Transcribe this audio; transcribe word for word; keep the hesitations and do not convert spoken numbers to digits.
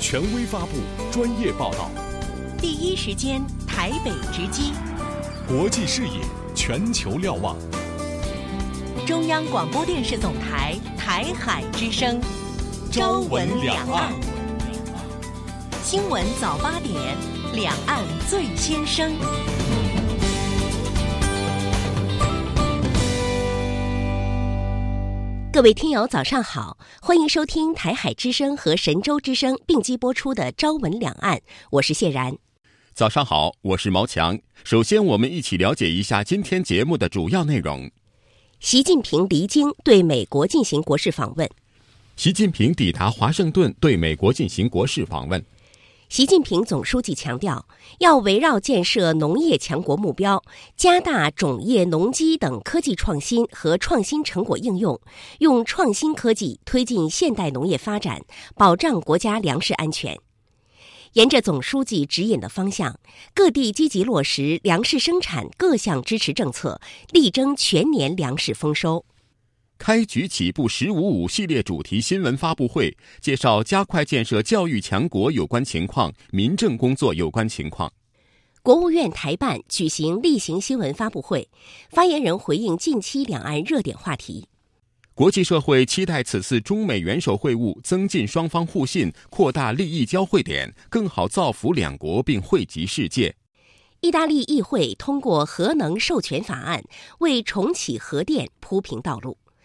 权威发布，专业报道， 第一时间台北直击， 国际视野，全球瞭望。 中央广播电视总台台海之声，朝闻两岸。新闻早八点，两岸最先声。各位听友早上好，欢迎收听台海之声和神州之声并机播出的朝闻两岸，我是谢然。 早上好，我是毛强。首先我们一起了解一下今天节目的主要内容。 习近平离京对美国进行国事访问。 习近平抵达华盛顿对美国进行国事访问。 习近平总书记强调，要围绕建设农业强国目标，加大种业、农机等科技创新和创新成果应用，用创新科技推进现代农业发展，保障国家粮食安全。沿着总书记指引的方向，各地积极落实粮食生产各项支持政策，力争全年粮食丰收。 开局起步十五五系列主题新闻发布会，介绍加快建设教育强国有关情况、民政工作有关情况。 国务院台办举行例行新闻发布会，发言人回应近期两岸热点话题。 国际社会期待此次中美元首会晤增进双方互信，扩大利益交汇点，更好造福两国并惠及世界。 意大利议会通过核能授权法案，为重启核电铺平道路。